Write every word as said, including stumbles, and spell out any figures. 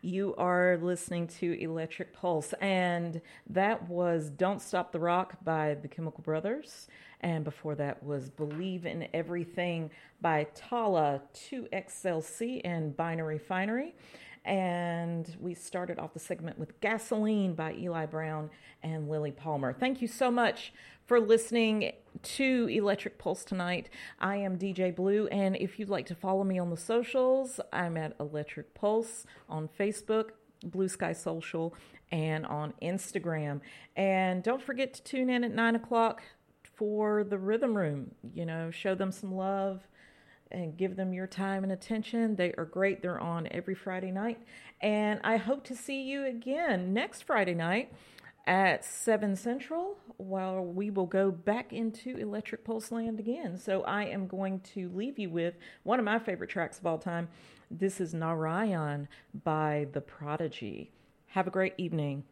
You are listening to Electric Pulse, and that was Don't Stop the Rock by the Chemical Brothers. And before that was Believe in Everything by Tala, two X L C, and Binary Finery. And we started off the segment with Gasoline by Eli Brown and Lily Palmer. Thank you so much for listening to Electric Pulse tonight. I am D J Blue, and if you'd like to follow me on the socials, I'm at Electric Pulse on Facebook, Blue Sky Social, and on Instagram. And don't forget to tune in at nine o'clock for the Rhythm Room. You know, show them some love and give them your time and attention. They are great. They're on every Friday night. And I hope to see you again next Friday night at seven Central, while we will go back into Electric Pulse Land again. So I am going to leave you with one of my favorite tracks of all time. This is Narayan by The Prodigy. Have a great evening.